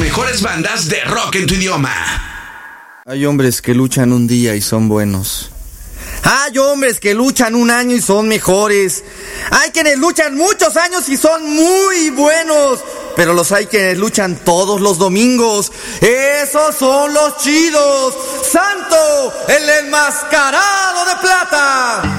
mejores bandas de rock en tu idioma. Hay hombres que luchan un día y son buenos. Hay hombres que luchan un año y son mejores. Hay quienes luchan muchos años y son muy buenos. Pero los hay quienes luchan todos los domingos. Esos son los chidos. ¡Santo, el enmascarado de plata!